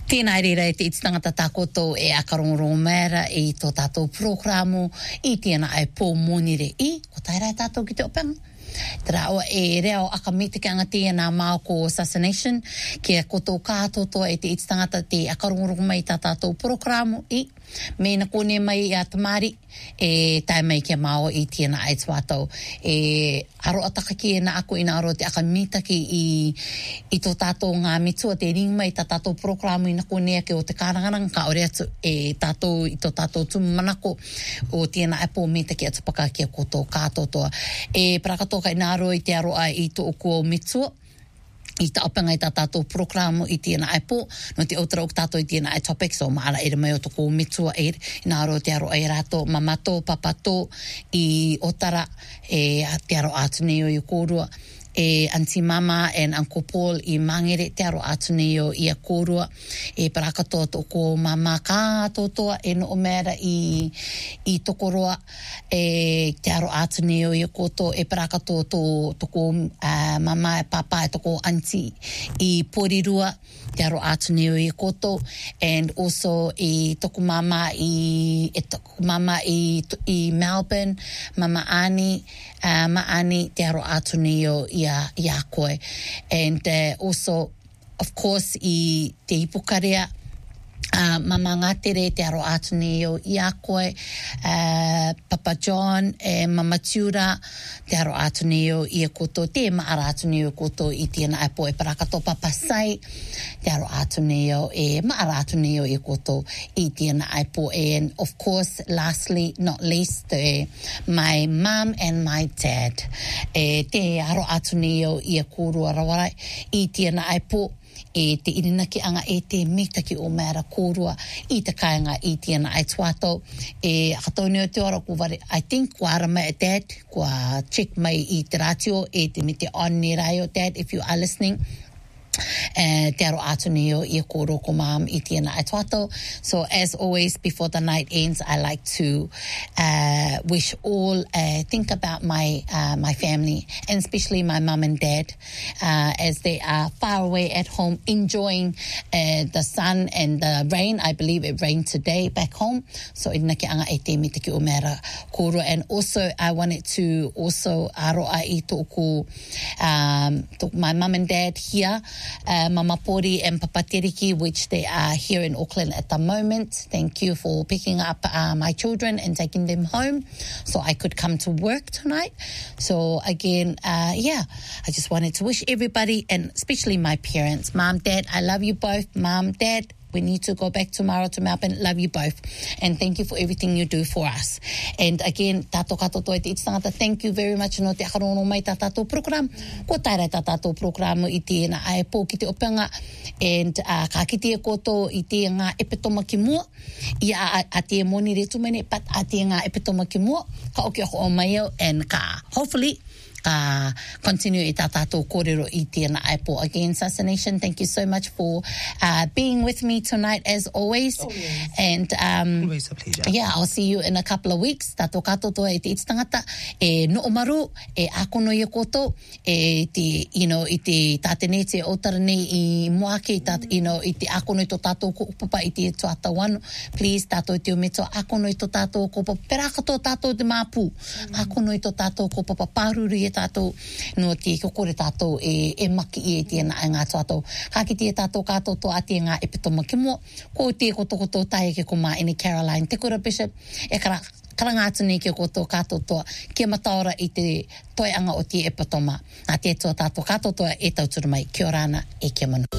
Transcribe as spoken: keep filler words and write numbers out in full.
Tēnā reira e te iti tangata tākoto e akarongorongo mera e tō tātou programu i tēnā ai pō monire i, ko tairai tātou ki te opanga. Tera o e reo akamite ki anga tēnā māo ko Assassination, ki a koto kātoto e te iti tangata te akarongorongo mai tā tātou programu i, mēna kone mai i a tamari, e tai mai kia māo i tēnā ai tuatau. E aro ataka ki e na ako ina aro te akamita ki i, i tō tātou ngā mitua te ring mai tā tātou programu i na kone ke o te kārangaranga ka ore atu e tātou i tō tātou tumu manako o tēnā ai pō mita ki atu paka ki a koto kātotoa. E parakatoka ina aro i te aro ai i tō oko mitua. I ta opanga i ta tātou programu i tēnā ai pō, no te outara o tātou i tēnā ai topics, o maara ere mai o toko mitua e ina aro te aro ai rato, mamato, papato, i otara e te aro atuneo i kōrua, e Auntie Mama and Uncle Paul i mangere te aro atuneo i a kōrua, e parakatoa toko mama kātotoa e no o mera i, i toko roa, e te aro atuneo i a koto, e parakatoa to, toko uh, mama e papa e toko auntie i Porirua, te aro atuneo i a koto, and also i toko mama i, e toko mama i, i Melbourne, Mama Ani, uh, Ma Ani, te aro atuneo i a, i a koe. And uh, also, of course, i te hipokarea, Uh, Mama Ngatere te aro atuneo i a koe, uh, Papa John e Mama Tiura te aro atuneo i a koto, te maara atuneo koto i tēnā ai pō e parakato Papa Sai te aro atuneo e maara atuneo i a koto i tēnā ai pō. And of course, lastly, not least, uh, my mum and my dad e te aro atuneo i a kōrua rawarai i tēnā ai pō. E te irina ki anga e te mita ki o mera kōrua i te kāinga i tēnā ai tuato. E akatauneo te ora ko ware, I think kua ara mai a dad, kua check mai i te ratio e te mite on ni rai o dad, if you are listening. Uh, te aro atuneo i a kōro ko mom i tēnā ai tuato. So as always, before the night ends, I like to uh, wish all, uh, think about my uh, my family, and especially my mum and dad, uh, as they are far away at home, enjoying uh, the sun and the rain. I believe it rained today back home. So ina ki anga e te mita ki o mera kōro. And also, I wanted to also aroa i tōku, um, tōku my mum and dad here, Uh, Mama Pori and Papa Teriki, which they are here in Auckland at the moment. Thank you for picking up uh, my children and taking them home so I could come to work tonight. So again, uh, yeah, I just wanted to wish everybody, and especially my parents, Mom, Dad, I love you both. Mom, Dad, we need to go back tomorrow to Melbourne. Love you both. And thank you for everything you do for us. And again, tātou katoto e te iti tangata, thank you very much no te akarono mai tā tātou program. Ko tairai tā tātou programu i tēnā ai pō ki te opanga. And uh, ka kite e koto i te ngā epitoma ki mua. I a, a te moni re tumene, but a te ngā epitoma ki mua. Ka oki ako o mai au, and ka hopefully Uh, continue i tā tātou kōrero i tēnā ai pō. Again, Assassination, thank you so much for uh, being with me tonight as always. Oh, yes. And um, always a pleasure. Yeah, I'll see you in a couple of weeks. Tātou kātotoa e te iti tangata, e no omaru, e akono i a koto, e te, you know, i te tātene te otara nei i moake, tat, you know, i te akono i tō tātou kopapa i te tuata wanu. Please, tātou i te umeto, akono i tō tātou kopapa, perakato tātou te māpū, mm. akono i tō tātou kopapa, pāruri e tātou no te kokore tātou e, e maki i e tēnā e ngā tātou. Ka ki te tātou kātoto a te ngā epitoma ki mua, ko te koto koto tai ke ko mā ene Caroline Tekura Bishop, e kara karangātuni ke koto kātoto, ke mataora i te toeanga o te epitoma. Nā te tō tātou kātoto e tauturu mai, kia ora ana, e kia manu.